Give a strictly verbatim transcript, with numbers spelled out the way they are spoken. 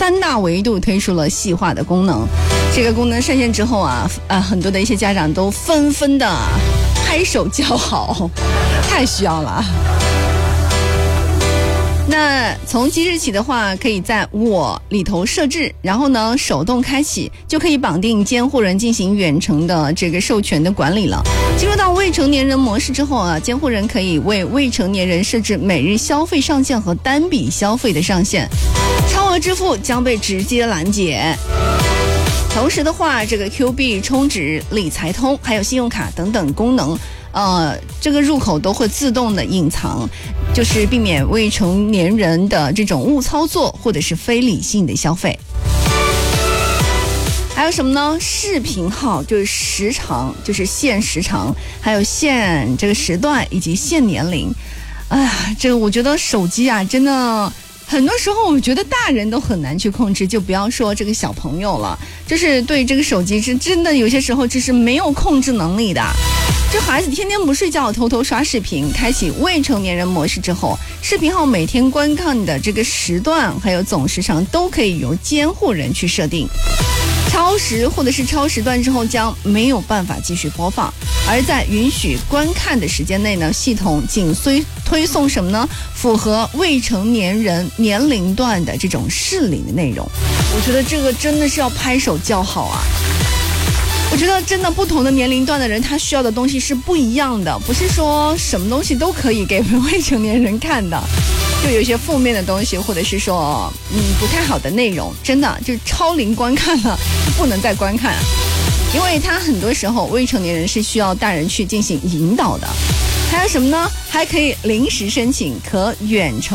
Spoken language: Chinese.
三大维度推出了细化的功能。这个功能上线之后啊，呃，很多的一些家长都纷纷的拍手叫好，太需要了。那从即日起的话，可以在我里头设置，然后呢手动开启，就可以绑定监护人进行远程的这个授权的管理了。进入到未成年人模式之后啊，监护人可以为未成年人设置每日消费上限和单笔消费的上限，超额支付将被直接拦截。同时的话，这个 Q 币充值、理财通还有信用卡等等功能，呃，这个入口都会自动的隐藏，就是避免未成年人的这种误操作或者是非理性的消费。还有什么呢？视频号就是时长，就是限时长，还有限这个时段以及限年龄。哎呀，这个我觉得手机啊，真的很多时候我觉得大人都很难去控制，就不要说这个小朋友了，就是对这个手机是真的有些时候就是没有控制能力的。这孩子天天不睡觉，偷偷刷视频，开启未成年人模式之后，视频号每天观看的这个时段还有总时长都可以由监护人去设定。超时或者是超时段之后将没有办法继续播放，而在允许观看的时间内呢，系统仅需推送什么呢？符合未成年人年龄段的这种适龄的内容。我觉得这个真的是要拍手叫好啊！我觉得真的不同的年龄段的人他需要的东西是不一样的，不是说什么东西都可以给未成年人看的，就有一些负面的东西或者是说嗯不太好的内容，真的就是超龄观看了不能再观看，因为他很多时候未成年人是需要大人去进行引导的。还有什么呢？还可以临时申请，可远程